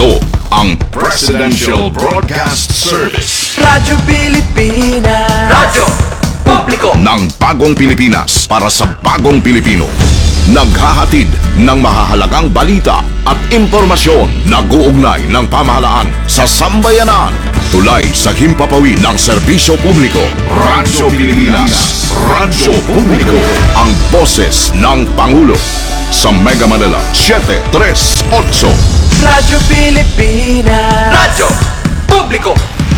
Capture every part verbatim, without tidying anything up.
Ito ang Presidential Broadcast Service. Radyo Pilipinas. Radyo Publiko ng bagong Pilipinas para sa bagong Pilipino. Naghahatid ng mahahalagang balita at impormasyon na guugnay ng pamahalaan sa sambayanan. Tulay sa himpapawid ng serbisyo publiko. Radyo Pilipinas. Radyo Publiko. Ang boses ng Pangulo. Sa Mega Manila, seven three eight. Radyo Pilipinas. Radyo Publiko.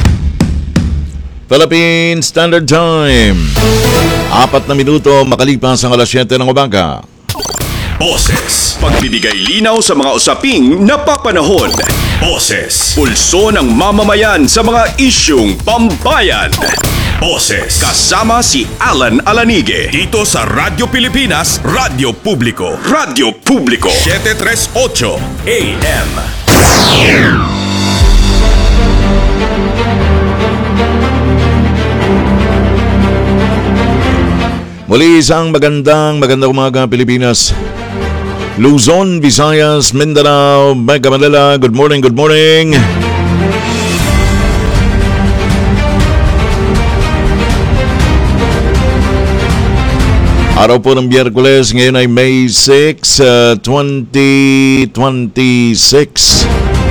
Philippine Standard Time. Apat na minuto makalipas ang alas siyete ng umaga. Boses. Pagbibigay linaw sa mga usaping napapanahon. Boses. Pulso ng mamamayan sa mga isyung pambayan. Boses. Kasama si Alan Alanige. Dito sa Radyo Pilipinas, Radyo Publiko. Radyo Publiko. seven three eight A M. Muli isang magandang magandang umaga Pilipinas. Luzon, Visayas, Mindanao, Mega Manila. Good morning, good morning. Araw po ng Biyerkules, ngayon ay May six, uh, twenty twenty-six.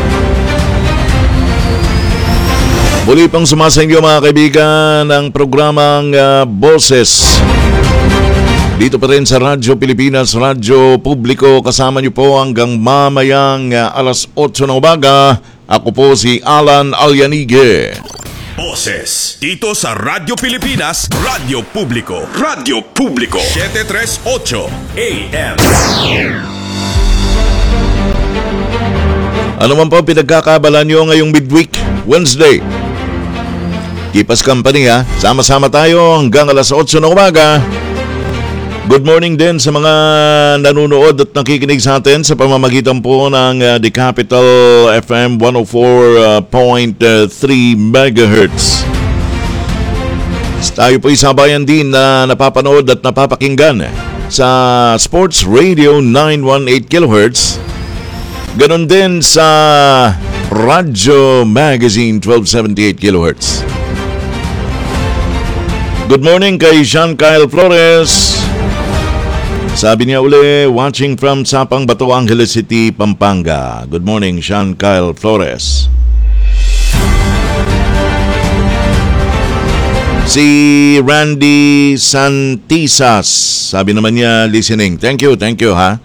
Muli pang sumasa inyo mga kaibigan ang programang uh, Boses. Dito pa rin sa Radyo Pilipinas, Radyo Publiko. Kasama niyo po hanggang mamayang uh, alas eight ng umaga. Ako po si Alan Alyanige. Boses. Dito sa Radyo Pilipinas, Radyo Publiko. Radyo Publiko. seven three eight A M. Ano man po pinagkakabalan nyo ngayong midweek, Wednesday? Keep us company ha. Sama-sama tayo hanggang alas eight ng umaga. Good morning din sa mga nanonood at nakikinig sa atin sa pamamagitan po ng uh, The Capital F M one oh four point three megahertz. Tayo po isabayan din na napapanood at napapakinggan sa Sports Radio nine eighteen kilohertz. Ganon din sa Radyo Magazine twelve seventy-eight kilohertz. Good morning kay Sean Kyle Flores. Sabi niya uli, watching from Sapang Bato, Angeles City, Pampanga. Good morning, Sean Kyle Flores. Si Randy Santisas, sabi naman niya, listening. Thank you, thank you ha.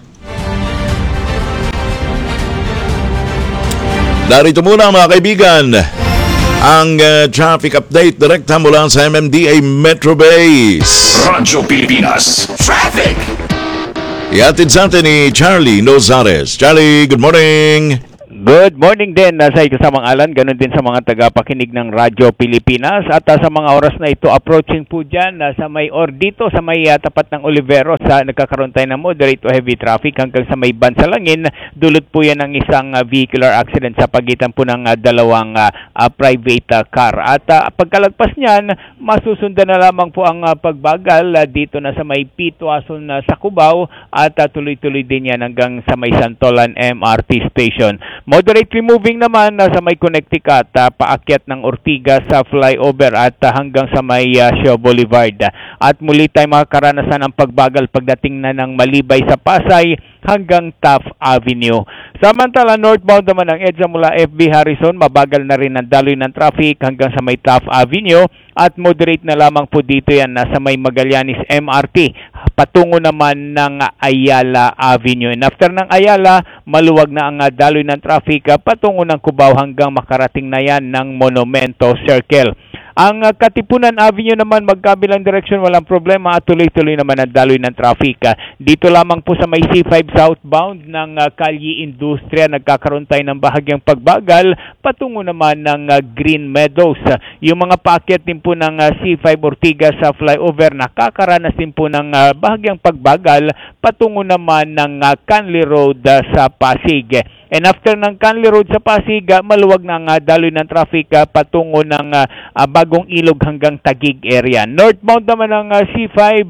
Darito muna mga kaibigan, ang uh, traffic update direkta mula sa M M D A Metro Base. Radyo Pilipinas. Traffic. Iatid sa atin ni Charlie Nozares. Charlie, good morning. Good morning din uh, sa kasamang Alan, ganun din sa mga tagapakinig ng Radyo Pilipinas at uh, sa mga oras na ito approaching po dyan uh, sa may or dito sa may uh, tapat ng Olivero sa nagkakaroon tayo ng moderate to heavy traffic hanggang sa may Bansalangin. Dulot po yan ng isang uh, vehicular accident sa pagitan po ng uh, dalawang uh, uh, private uh, car at uh, pagkalagpas niyan masusundan na lamang po ang uh, pagbagal uh, dito na sa may Pituason uh, sa Cubao at uh, tuloy-tuloy din yan hanggang sa may Santolan M R T Station. Moderately moving naman uh, sa may Connecticut, uh, paakyat ng Ortigas sa flyover at uh, hanggang sa may uh, Shaw Boulevard. At muli tayo makakaranasan ng pagbagal pagdating na ng Malibay sa Pasay hanggang Taft Avenue. Samantala, northbound naman ang EDSA mula F B Harrison, mabagal na rin ang daloy ng traffic hanggang sa may Taft Avenue at moderate na lamang po dito yan nasa may Magallanes M R T patungo naman ng Ayala Avenue. And after ng Ayala, maluwag na ang daloy ng traffic patungo ng Cubao hanggang makarating na yan ng Monumento Circle. Ang uh, Katipunan Avenue naman magkabilang direksyon, walang problema at tuloy-tuloy naman ang daloy ng traffic. Uh, dito lamang po sa may C five southbound ng uh, Kalye Industria, nagkakaroon tayo ng bahagyang pagbagal patungo naman ng uh, Green Meadows. Uh, yung mga paakyat din po ng uh, C five Ortigas sa flyover, nakakaranas din po ng uh, bahagyang pagbagal patungo naman ng uh, Canley Road uh, sa Pasig. And after ng Canley Road sa Pasig, uh, maluwag na ang uh, daloy ng traffic uh, patungo ng uh, uh, Bagong Ilog hanggang Taguig area. Northbound naman ng uh, C five, uh,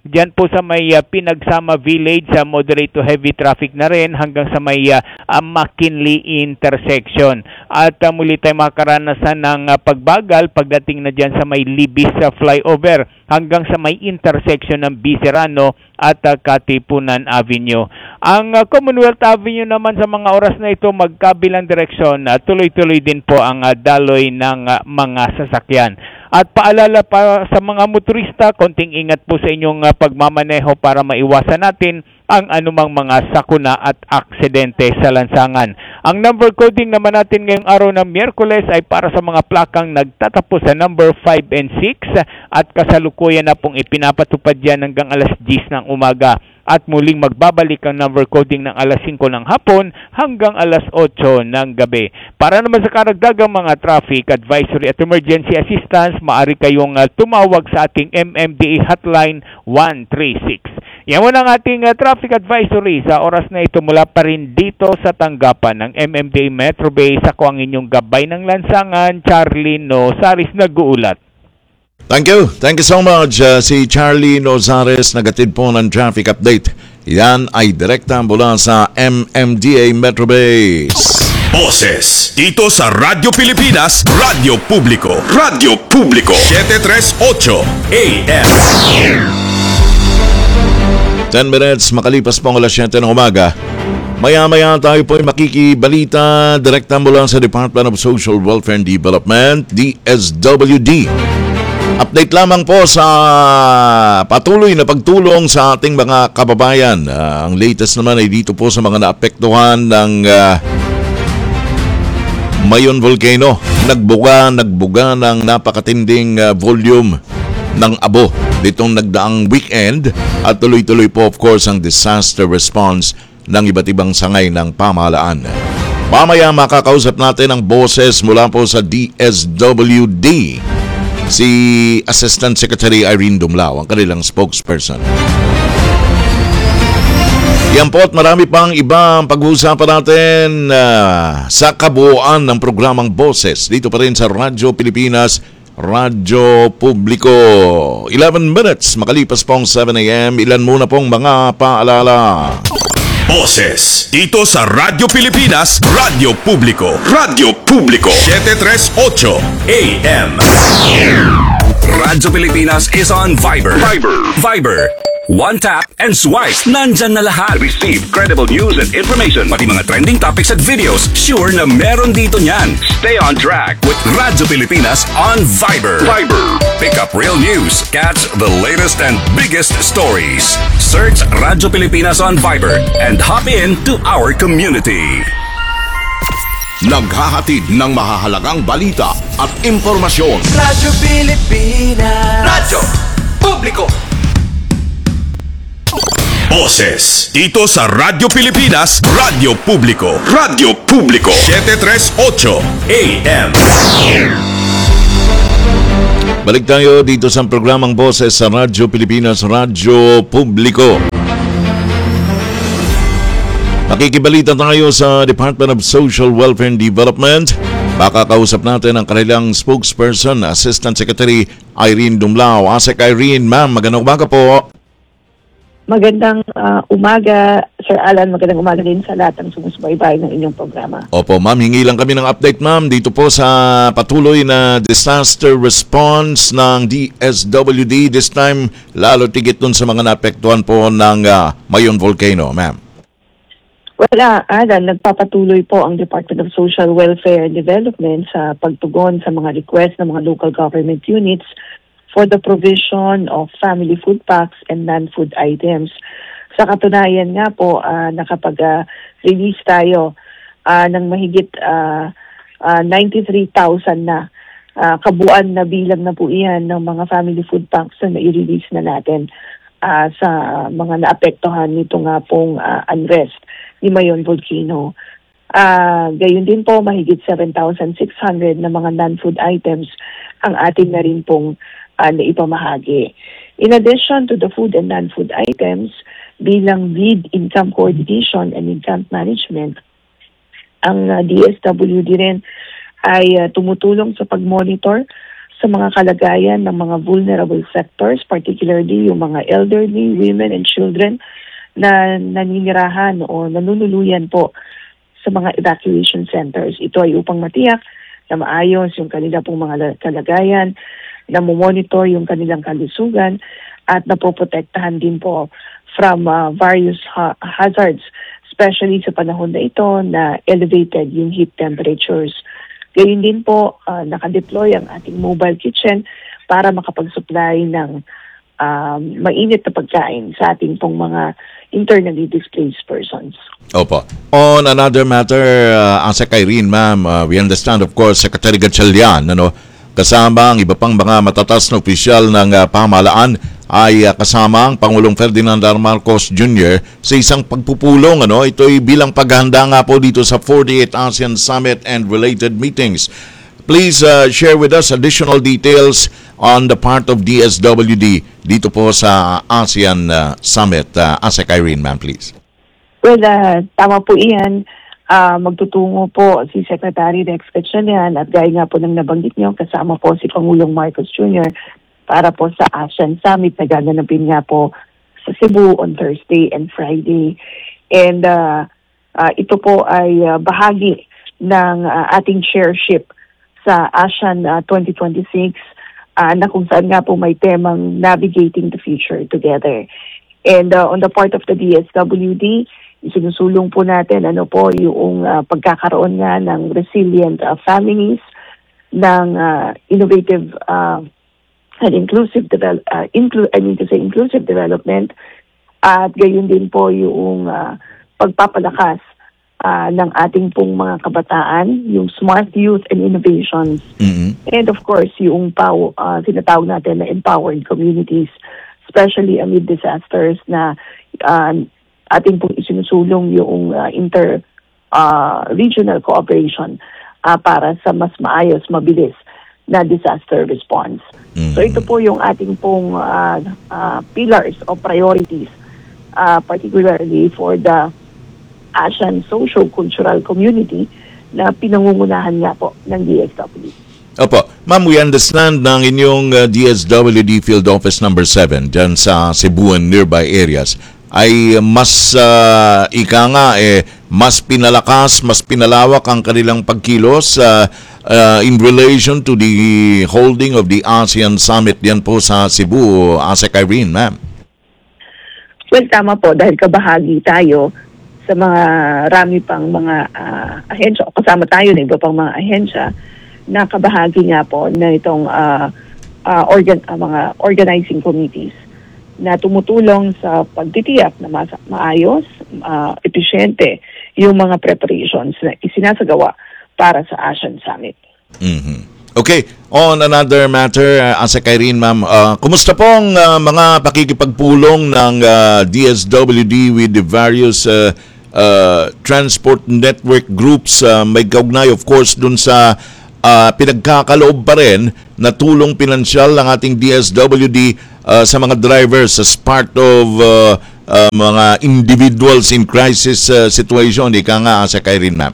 Diyan po sa may uh, Pinagsama Village, sa uh, moderate to heavy traffic na rin hanggang sa may uh, uh, McKinley intersection. At uh, muli tayo makaranasan ng uh, pagbagal pagdating na diyan sa may Libis uh, flyover hanggang sa may intersection ng Biserano at uh, Katipunan Avenue. Ang uh, Commonwealth Avenue naman sa mga oras na ito magkabilang direksyon, uh, tuloy-tuloy din po ang uh, daloy ng uh, mga sasakyan. At paalala pa sa mga motorista, konting ingat po sa inyong uh, pagmamaneho para maiwasan natin ang anumang mga sakuna at aksidente sa lansangan. Ang number coding naman natin ngayong araw ng Miyerkules ay para sa mga plakang nagtatapos sa number five and six at kasalukuyan na pong ipinapatupad yan hanggang alas diyes ng umaga. At muling magbabalik ang number coding ng alas singko ng hapon hanggang alas otso ng gabi. Para naman sa karagdagang mga traffic advisory at emergency assistance, maaari kayong uh, tumawag sa ating M M D A hotline one three six. Yan muna ang ating uh, traffic advisory sa oras na ito mula pa rin dito sa tanggapan ng M M D A Metro Base. Ako ang inyong gabay ng lansangan, Charlie Nozares, nag-uulat. Thank you. Thank you so much. Uh, si Charlie Nozares, nagatid po ng traffic update. Yan ay direkta mula sa M M D A Metro Base. Boses dito sa Radyo Pilipinas, Radyo Publiko, Radyo Publiko, seven thirty-eight A M. ten minutes makalipas po ang alas siyete ng umaga. Maya-maya tayo po ay makikibalita direkta mula sa Department of Social Welfare and Development, D S W D. Update lamang po sa patuloy na pagtulong sa ating mga kababayan. Uh, ang latest naman ay dito po sa mga naapektuhan ng uh, Mayon Volcano. Nagbuga, nagbuga ng napakatinding uh, volume ng abo ditong nagdaang weekend at tuloy-tuloy po of course ang disaster response ng iba't ibang sangay ng pamahalaan. Mamaya makakausap natin ang boses mula po sa D S W D. Si Assistant Secretary Irene Dumlao, ang kanilang spokesperson. Yan po at marami pang ibang pag-uusapan natin uh, sa kabuuan ng programang Boses. Dito pa rin sa Radyo Pilipinas, Radyo Publiko. eleven minutes, makalipas pong seven A M. Ilan muna pong mga paalala. Boses dito sa Radyo Pilipinas, Radyo Publiko, Radyo Publiko, seven thirty-eight A M. Radyo Pilipinas is on Viber. Viber. Viber. One tap and swipe. Nandyan na lahat. Receive credible news and information. Pati mga trending topics at videos. Sure na meron dito niyan. Stay on track with Radyo Pilipinas on Viber. Viber. Pick up real news. Catch the latest and biggest stories. Search Radyo Pilipinas on Viber and hop in to our community. Naghahatid ng mahahalagang balita at impormasyon. Radyo Pilipinas, Radyo Publiko. Boses dito sa Radyo Pilipinas, Radyo Publiko, Radyo Publiko, seven thirty-eight A M. Balik tayo dito sa programang Boses sa Radyo Pilipinas, Radyo Publiko. Makikibalita tayo sa Department of Social Welfare and Development. Makakausap natin ang kanilang spokesperson, Assistant Secretary Irene Dumlao. Asek Irene, ma'am, magandang umaga po. Magandang uh, umaga, Sir Alan. Magandang umaga din sa lahat ng sumusubaybay ng inyong programa. Opo, ma'am. Hingi lang kami ng update, ma'am. Dito po sa patuloy na disaster response ng D S W D. This time, lalo tigit dun sa mga naapektuhan po ng uh, Mayon Volcano, ma'am. Wala, Alan. Nagpapatuloy po ang Department of Social Welfare and Development sa pagtugon sa mga request ng mga local government units for the provision of family food packs and non-food items. Sa katunayan nga po, uh, nakapag-release uh, tayo uh, ng mahigit uh, uh, ninety-three thousand na uh, kabuuan na bilang na po iyan ng mga family food packs na i-release na natin uh, sa mga naapektuhan nito nga pong uh, unrest ni Mayon Volcano. Uh, gayon din po, mahigit seven thousand six hundred na mga non-food items ang ating na rin pong uh, naipamahagi. In addition to the food and non-food items, bilang lead income coordination and income management, ang uh, D S W D rin ay uh, tumutulong sa pag-monitor sa mga kalagayan ng mga vulnerable sectors, particularly yung mga elderly, women and children na naninirahan o nanunuluyan po sa mga evacuation centers. Ito ay upang matiyak na maayos yung kanila pong mga kalagayan, na monitor yung kanilang kalusugan at napoprotektahan din po from uh, various ha- hazards, especially sa panahon na ito na elevated yung heat temperatures. Gayun din po, uh, nakadeploy ang ating mobile kitchen para makapag-supply ng um, mainit na pagkain sa ating pong mga internally displaced persons. Opo. On another matter, uh, Asa Irene, ma'am, uh, we understand, of course, Secretary Gatchalian, ano, kasama ang iba pang mga matatas na opisyal ng uh, pamahalaan ay uh, kasama ang Pangulong Ferdinand R. Marcos Junior sa isang pagpupulong. Ano? Ito ay bilang paghahanda nga po dito sa forty-eighth ASEAN Summit and related meetings. Please uh, share with us additional details on the part of D S W D dito po sa ASEAN uh, Summit. Uh, Asa Irene, ma'am, please. Well, uh, tama po iyan. Uh, magtutungo po si Secretary Rex Gatchalian at gaya nga po ng nabanggit niyo, kasama po si Pangulong Marcos Junior para po sa ASEAN Summit na gaganapin nga po sa Cebu on Thursday and Friday. And uh, uh, ito po ay uh, bahagi ng uh, ating chairship sa ASEAN uh, twenty twenty-six uh, na kung saan nga po may temang Navigating the Future Together. And uh, on the part of the D S W D, isinusulong po natin ano po yung uh, pagkakaroon nga ng resilient uh, families, ng uh, innovative uh, and inclusive develop uh, inclu- I mean to say inclusive development, at gayon din po yung uh, pagpapalakas uh, ng ating pong mga kabataan, yung smart youth and innovations. Mm-hmm. And of course, yung pow- uh, tinatawag natin na empowered communities, especially amid disasters na uh, ating pong isinusulong yung uh, inter uh, regional cooperation uh, para sa mas maayos, mabilis na disaster response. Mm-hmm. So ito po yung ating pong uh, uh, pillars o priorities, uh, particularly for the ASEAN socio-cultural community na pinangungunahan nga po ng D S W D. Opo. Ma'am, we understand ng inyong uh, D S W D Field Office number seven dyan sa Cebu and nearby areas ay mas uh, ika nga eh mas pinalakas, mas pinalawak ang kanilang pagkilos uh, uh, in relation to the holding of the ASEAN Summit diyan po sa Cebu. Asa Irene, ma'am. Well, tama po dahil kabahagi tayo sa mga rami pang mga uh, ahensya o kasama tayo na iba pang mga ahensya na kabahagi nga po na itong uh, uh, organ, uh, mga organizing committees na tumutulong sa pagtitiyak na mas maayos, uh, episyente yung mga preparations na isinasagawa para sa ASEAN Summit. Mm-hmm. Okay, on another matter, uh, Asa Irene, ma'am, uh, kumusta pong uh, mga pakikipagpulong ng uh, D S W D with the various uh, uh, transport network groups? Uh, may kaugnay, of course, dun sa uh, pinagkakaloob pa rin na tulong pinansyal ng ating D S W D uh, sa mga drivers as part of uh, uh, mga individuals in crisis uh, situation. Ika nga, Asa Irene, ma'am.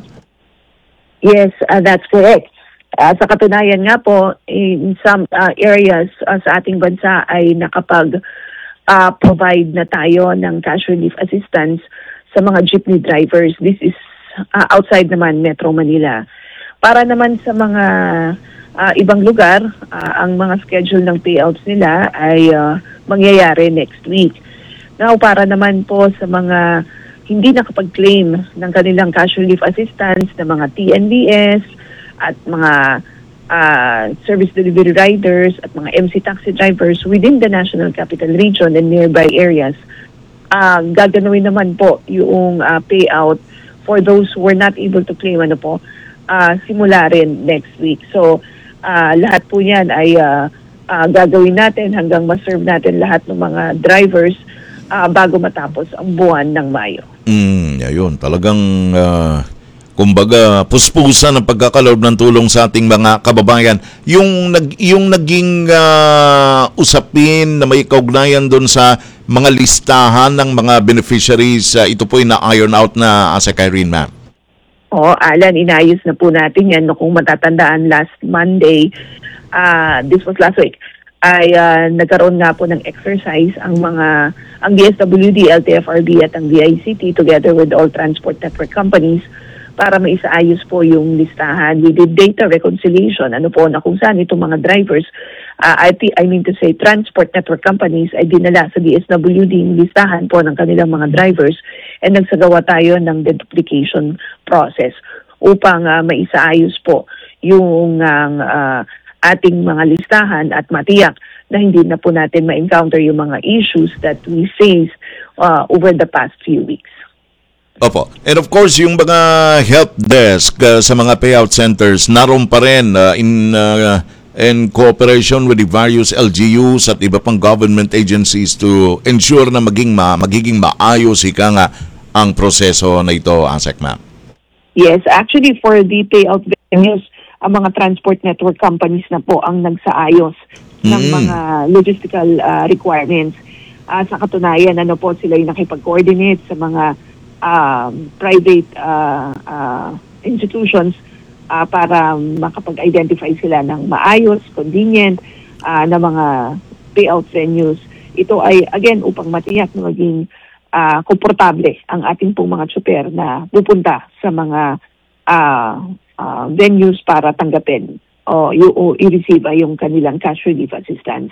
Yes, uh, that's correct. Uh, sa katunayan nga po, in some uh, areas uh, sa ating bansa ay nakapag uh, provide na tayo ng cash relief assistance sa mga jeepney drivers. This is uh, outside naman Metro Manila. Para naman sa mga uh, ibang lugar, uh, ang mga schedule ng payouts nila ay uh, mangyayari next week. Now, para naman po sa mga hindi nakapag-claim ng kanilang cash relief assistance ng mga T N B S at mga uh, service delivery riders at mga M C taxi drivers within the National Capital Region and nearby areas, uh, gaganawin naman po yung uh, payout for those who were not able to claim ano po, uh, simula rin next week. So, uh, lahat po yan ay uh, uh, gagawin natin hanggang ma-serve natin lahat ng mga drivers uh, bago matapos ang buwan ng Mayo. Mm, ayun, talagang uh, kumbaga puspusan ng pagkakaloob ng tulong sa ating mga kababayan. Yung nag yung naging uh, usapin na may kaugnayan doon sa mga listahan ng mga beneficiaries, uh, ito po ay na-iron out na, Asa Irene, ma'am. Oo, Alan, inayos na po natin yan. No, kung matatandaan last Monday, uh, this was last week, ay uh, nagkaroon nga po ng exercise ang mga, ang D S W D, L T F R B at ang D I C T together with all transport network companies para maisaayos po yung listahan. We did data reconciliation, ano po, na kung saan itong mga drivers, uh, I, I mean to say, transport network companies ay dinala sa D S W D yung listahan po ng kanilang mga drivers and nagsagawa tayo ng deduplication process upang uh, maisaayos po yung uh, ating mga listahan at matiyak na hindi na po natin ma-encounter yung mga issues that we faced uh, over the past few weeks. Opo. And of course, yung mga help desk uh, sa mga payout centers, naroon pa rin uh, in, uh, in cooperation with the various L G Us at iba pang government agencies to ensure na maging ma magiging maayos ika nga ang proseso na ito, ASEC, ma'am. Yes, actually for the payout venues, ang mga transport network companies na po ang nagsaayos ng Mm. mga logistical uh, requirements. Uh, sa katunayan, ano po, sila yung nakipag-coordinate sa mga Um, private uh, uh, institutions uh, para makapag-identify sila ng maayos, convenient uh, na mga payout venues. Ito ay, again, upang matiyak na maging uh, komportable ang ating pong mga tsuper na pupunta sa mga uh, uh, venues para tanggapin o, y- o i-receive yung kanilang cash relief assistance.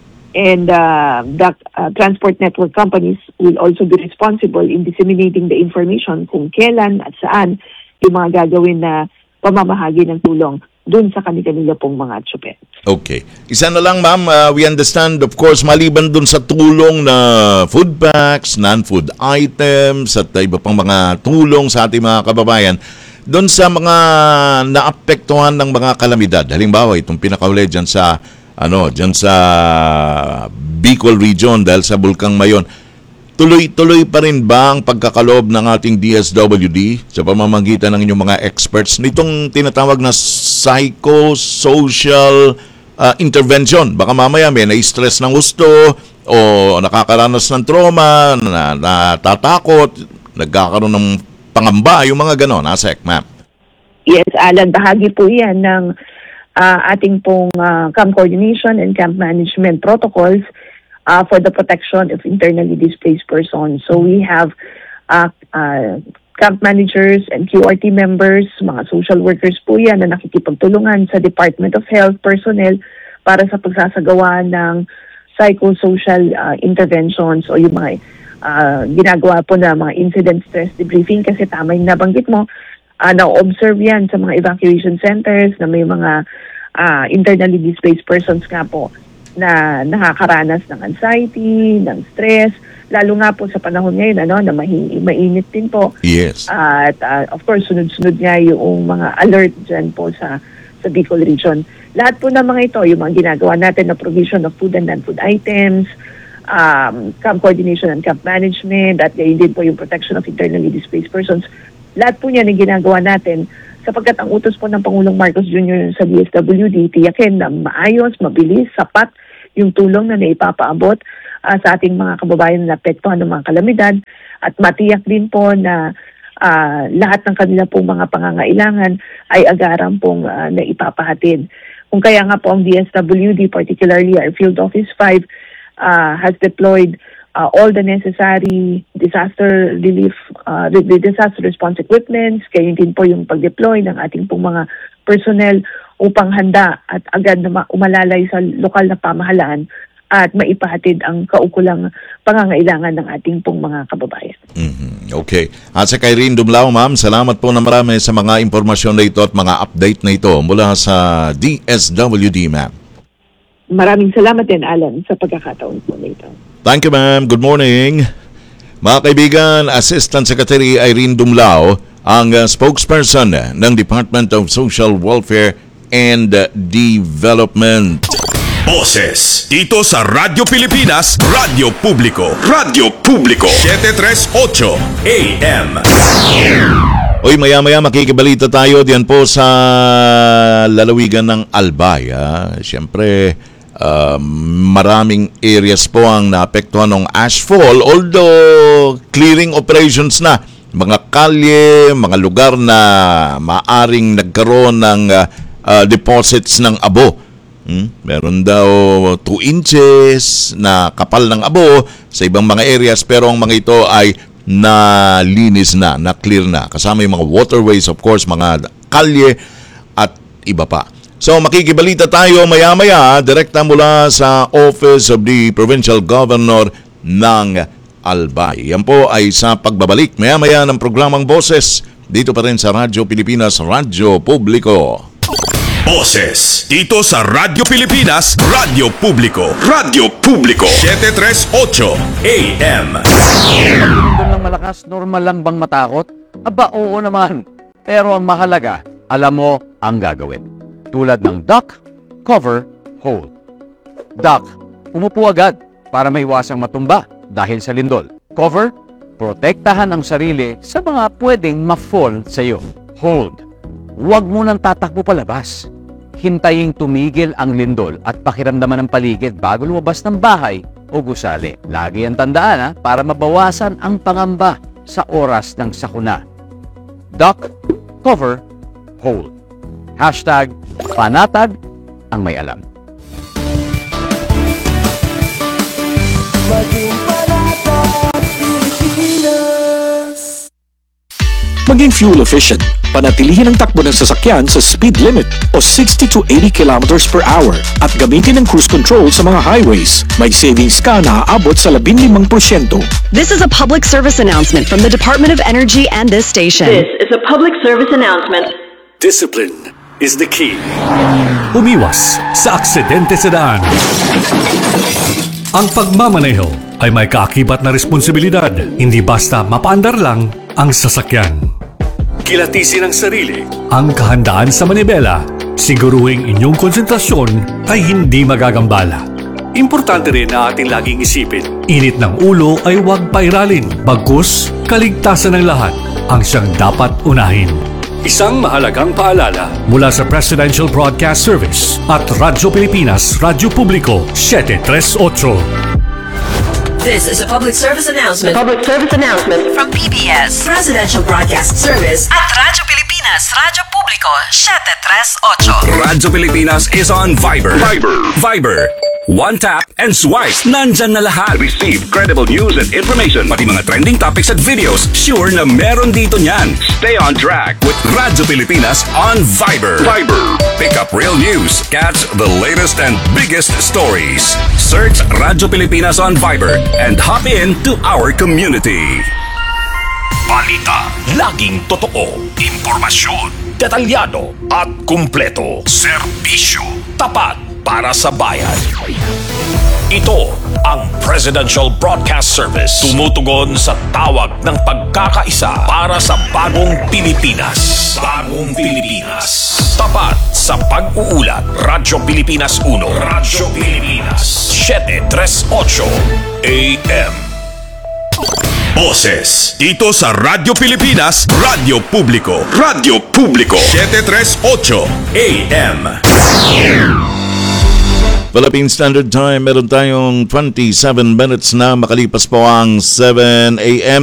And uh, the uh, transport network companies will also be responsible in disseminating the information kung kailan at saan yung mga gagawin na pamamahagi ng tulong dun sa kanila pong mga tsuper. Okay. Isa na lang, ma'am, uh, we understand, of course, maliban dun sa tulong na food packs, non-food items, at iba pang mga tulong sa ating mga kababayan, dun sa mga naapektuhan ng mga kalamidad. Halimbawa, itong pinakahuli dyan sa ano, dyan sa Bicol region dahil sa Bulkang Mayon. Tuloy-tuloy pa rin ba ang pagkakaloob ng ating D S W D sa pamamagitan ng inyong mga experts nitong tinatawag na psychosocial uh, intervention? Baka mamaya may na-stress ng gusto o nakakaranas ng trauma, na, natatakot, nagkakaroon ng pangamba, yung mga ganon, ASEC, ma'am. Yes, Alan, bahagi po yan ng uh, ating pong uh, camp coordination and camp management protocols uh, for the protection of internally displaced persons. So we have uh, uh, camp managers and Q R T members, mga social workers po yan na nakikipagtulungan sa Department of Health personnel para sa pagsasagawa ng psychosocial uh, interventions o yung mga uh, ginagawa po na mga incident stress debriefing kasi tama yung nabanggit mo. Uh, na-observe yan sa mga evacuation centers na may mga uh, internally displaced persons nga po na nakakaranas ng anxiety, ng stress, lalo nga po sa panahon ngayon ano, na mahi- mainit din po. Yes. Uh, at uh, of course, sunod-sunod nga yung mga alert dyan po sa, sa Bicol region. Lahat po ng mga ito, yung mga ginagawa natin na provision of food and non-food items, um, camp coordination and camp management, at gayon din po yung protection of internally displaced persons. Lahat po niyan ang ginagawa natin sapagkat ang utos po ng Pangulong Marcos Junior sa D S W D, tiyakin na maayos, mabilis, sapat yung tulong na naipapaabot uh, sa ating mga kababayan na apektuhan ng mga kalamidad at matiyak din po na uh, lahat ng kanila pong mga pangangailangan ay agaran pong uh, naipapahatid. Kung kaya nga po ang D S W D, particularly our Field Office five, uh, has deployed Uh, all the necessary disaster relief, uh, the, the disaster response equipments, kayo din po yung pag-deploy ng ating pong mga personnel upang handa at agad na umalalay sa lokal na pamahalaan at maipahatid ang kaukulang pangangailangan ng ating pong mga kababayan. Mm-hmm. Okay. At sa Irene Dumlao, ma'am, salamat po na marami sa mga impormasyon na ito at mga update na ito mula sa D S W D, ma'am. Maraming salamat din, Alan, sa pagkakataon po na ito. Thank you, ma'am. Good morning. Mga kaibigan, Assistant Secretary Irene Dumlao, ang uh, spokesperson ng Department of Social Welfare and uh, Development. Boses dito sa Radyo Pilipinas, Radyo Publiko, Radyo Publiko, seven thirty-eight A M. Uy, maya-maya makikibalita tayo diyan po sa lalawigan ng Albay. Ha? Siyempre, Uh, maraming areas po ang naapektuhan ng ashfall, although clearing operations na. Mga kalye, mga lugar na maaring nagkaroon ng uh, uh, deposits ng abo Hmm? Meron daw two inches na kapal ng abo sa ibang mga areas, pero ang mga ito ay nalinis na, na-clear na. Kasama yung mga waterways, of course, mga kalye at iba pa. So makikibalita tayo maya-maya direkta mula sa Office of the Provincial Governor ng Albay. Yan po ay sa pagbabalik maya-maya ng programang Boses dito pa rin sa Radyo Pilipinas, Radyo Publiko. Boses dito sa Radyo Pilipinas, Radyo Publiko, Radyo Publiko seven thirty-eight A M. Doon lang malakas, normal lang bang matakot? Aba, oo naman. Pero ang mahalaga, alam mo ang gagawin. Tulad ng duck, cover, hold. Duck, umupo agad para maiwasang matumba dahil sa lindol. Cover, protektahan ang sarili sa mga pwedeng ma-fall sa iyo. Hold, huwag mo nang tatakbo palabas. Hintayin tumigil ang lindol at pakiramdaman ng paligid bago lumabas ng bahay o gusali. Lagi ang tandaan ha, para mabawasan ang pangamba sa oras ng sakuna. Duck, cover, hold. Hashtag panatag ang may alam. Maging fuel efficient. Panatilihin ang takbo ng sasakyan sa speed limit o sixty to eighty kilometers per hour at gamitin ang cruise control sa mga highways. May savings ka na aabot sa labinlimang porsyento. This is a public service announcement from the Department of Energy and this station. This is a public service announcement. Discipline is the key. Umiwas sa aksidente sa daan. Ang pagmamaneho ay may kaakibat na responsibilidad. Hindi basta mapaandar lang ang sasakyan. Kilatisin ang sarili, ang kahandaan sa manibela. Siguruhing inyong konsentrasyon ay hindi magagambala. Importante rin na ating laging isipin, init ng ulo ay huwag pairalin. Bagkus, kaligtasan ng lahat ang siyang dapat unahin. Isang mahalagang paalala mula sa Presidential Broadcast Service at Radyo Pilipinas, Radyo Publiko, seven thirty-eight. This is a public service announcement. Public service announcement From P B S, Presidential Broadcast Service at Radyo Pilipinas, Radyo Publiko, seven thirty-eight. Radyo Pilipinas is on Viber. Viber. Viber. One tap and swipe. Nandyan na lahat. Receive credible news and information. Pati mga trending topics at videos. Sure na meron dito niyan. Stay on track with Radyo Pilipinas on Viber. Viber. Pick up real news. Catch the latest and biggest stories. Search Radyo Pilipinas on Viber and hop in to our community. Balita. Laging totoo. Impormasyon. Detalyado at kumpleto. Serbisyo. Tapat para sa bayan. Ito ang Presidential Broadcast Service. Tumutugon sa tawag ng pagkakaisa para sa bagong Pilipinas. Bagong Pilipinas. Tapat sa pag-uulat. Radyo Pilipinas one. Radyo Pilipinas seven thirty-eight A M. Boses dito sa Radyo Pilipinas, Radyo Publiko, Radyo Publiko seven thirty-eight A M. Philippine Standard Time, meron tayong twenty-seven minutes na makalipas po ang seven A M